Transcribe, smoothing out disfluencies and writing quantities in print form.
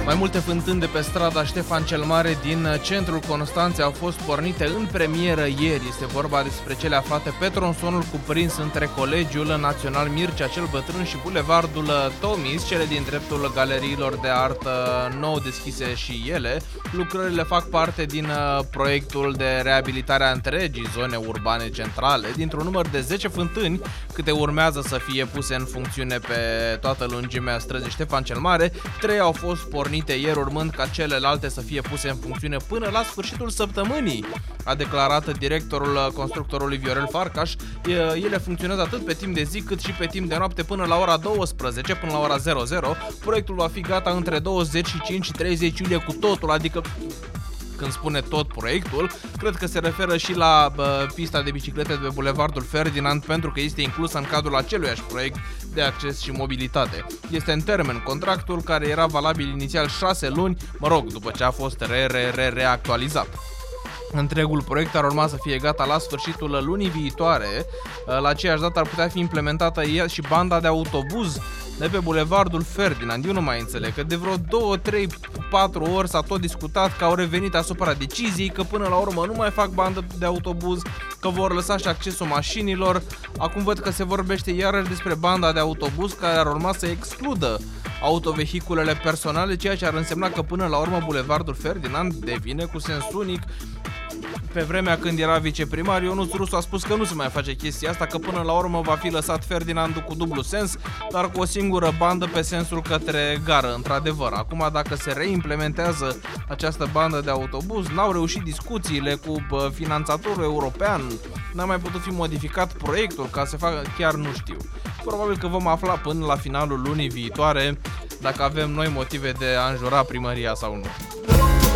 Mai multe fântâni de pe strada Ștefan cel Mare din centrul Constanței au fost pornite în premieră ieri. Este vorba despre cele aflate pe tronsonul cuprins între Colegiul Național Mircea cel Bătrân și Bulevardul Tomis, cele din dreptul galeriilor de artă nou deschise și ele. Lucrările fac parte din proiectul de reabilitare a întregii zone urbane centrale. Dintr-un număr de 10 fântâni, câte urmează să fie puse în funcțiune pe toată lungimea străzii Ștefan cel Mare, 3 au fost pornite ieri, urmând ca celelalte să fie puse în funcțiune până la sfârșitul săptămânii, a declarat directorul constructorului Viorel Farcaș. Ele funcționează atât pe timp de zi cât și pe timp de noapte până la ora 12, până la ora 00. Proiectul va fi gata între 25 și 30 iulie cu totul, adică când spune tot proiectul, cred că se referă și la pista de biciclete de pe Bulevardul Ferdinand, pentru că este inclusă în cadrul aceluiași proiect de acces și mobilitate. Este în termen contractul, care era valabil inițial 6 luni, după ce a fost reactualizat. Întregul proiect ar urma să fie gata la sfârșitul lunii viitoare. La aceeași dată ar putea fi implementată și banda de autobuz de pe Bulevardul Ferdinand. Eu nu mai înțeleg că de vreo 2, 3, 4 ori s-a tot discutat, că au revenit asupra deciziei, că până la urmă nu mai fac bandă de autobuz, că vor lăsa și accesul mașinilor. Acum văd că se vorbește iarăși despre banda de autobuz, care ar urma să excludă autovehiculele personale, ceea ce ar însemna că până la urmă Bulevardul Ferdinand devine cu sens unic. Pe vremea când era viceprimar, Ionuț Rusu a spus că nu se mai face chestia asta, că până la urmă va fi lăsat Ferdinandul cu dublu sens, dar cu o singură bandă pe sensul către gară, într-adevăr. Acum, dacă se reimplementează această bandă de autobuz, n-au reușit discuțiile cu finanțatorul european, n-a mai putut fi modificat proiectul ca să facă, chiar nu știu. Probabil că vom afla până la finalul lunii viitoare dacă avem noi motive de a înjura primăria sau nu.